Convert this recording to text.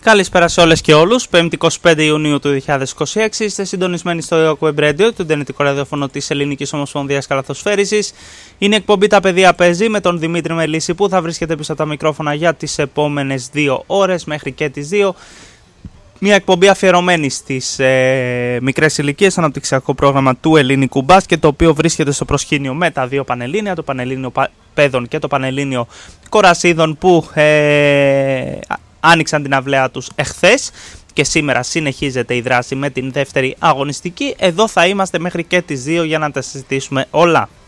Καλησπέρα σε όλες και όλους. 5η 25 Ιουνίου του 2026. Είστε συντονισμένοι στο Web Radio, του Ιντερνετικού ραδιοφώνου της Ελληνικής Ομοσπονδίας Καλαθοσφαίρισης. Είναι εκπομπή «Τα παιδιά παίζει» με τον Δημήτρη Μελίσση, που θα βρίσκεται πίσω από τα μικρόφωνα για τις επόμενες 2 ώρες μέχρι και τις 2. Μια εκπομπή αφιερωμένη στις μικρές ηλικίες, αναπτυξιακό πρόγραμμα του ελληνικού μπάσκετ, το οποίο βρίσκεται στο προσκήνιο με τα δύο πανελλήνια, το Πανελλήνιο Παιδών και το Πανελλήνιο Κορασίδων, που άνοιξαν την αυλαία τους εχθές και σήμερα συνεχίζεται η δράση με την δεύτερη αγωνιστική. Εδώ θα είμαστε μέχρι και τις 2 για να τα συζητήσουμε όλα.